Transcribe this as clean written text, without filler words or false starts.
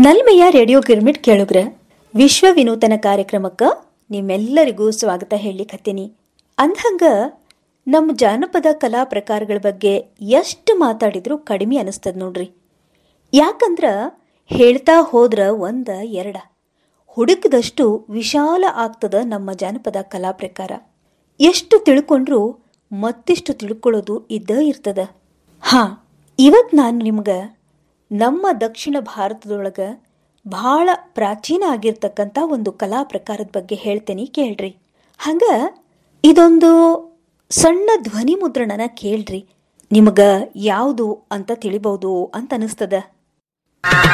ನಲ್ಮೆಯ radio girmit ಕೇಳುಗ್ರ ವಿಶ್ವ ವಿನೂತನ ಕಾರ್ಯಕ್ರಮಕ್ಕೆ ನಿಮ್ಮೆಲ್ಲರಿಗೂ ಸ್ವಾಗತ ಹೇಳಿಕತ್ತೀನಿ. ಅಂದ್ಹಂಗ ನಮ್ಮ ಜಾನಪದ ಕಲಾ ಪ್ರಕಾರಗಳ ಬಗ್ಗೆ ಎಷ್ಟು ಮಾತಾಡಿದ್ರೂ ಕಡಿಮೆ ಅನಿಸ್ತದ ನೋಡ್ರಿ. ಯಾಕಂದ್ರ ಹೇಳ್ತಾ ಹೋದ್ರ ಒಂದ ಎರಡ ಹುಡುಕದಷ್ಟು ವಿಶಾಲ ಆಗ್ತದ ನಮ್ಮ ಜಾನಪದ ಕಲಾ ಪ್ರಕಾರ. ಎಷ್ಟು ತಿಳ್ಕೊಂಡ್ರೂ ಮತ್ತಿಷ್ಟು ತಿಳ್ಕೊಳ್ಳೋದು ಇದ್ದ ಇರ್ತದ. ಇವತ್ತು ನಾನು ನಿಮ್ಗೆ ನಮ್ಮ ದಕ್ಷಿಣ ಭಾರತದೊಳಗೆ ಬಹಳ ಪ್ರಾಚೀನ ಆಗಿರ್ತಕ್ಕಂಥ ಒಂದು ಕಲಾ ಪ್ರಕಾರದ ಬಗ್ಗೆ ಹೇಳ್ತೇನೆ, ಕೇಳ್ರಿ. ಹಂಗ ಇದೊಂದು ಸಣ್ಣ ಧ್ವನಿ ಮುದ್ರಣನ ಕೇಳ್ರಿ, ನಿಮಗ ಯಾವುದು ಅಂತ ತಿಳಿಬಹುದು ಅಂತ ಅನಿಸ್ತದ.